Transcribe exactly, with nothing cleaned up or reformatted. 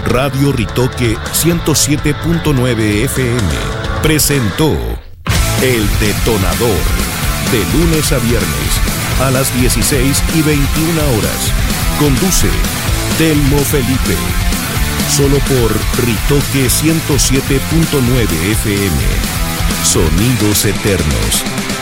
Radio Ritoque ciento siete punto nueve F M presentó El Detonador, de lunes a viernes a las dieciséis y veintiuna horas. Conduce Telmo Felipe. Solo por Ritoque ciento siete punto nueve F M. Sonidos eternos.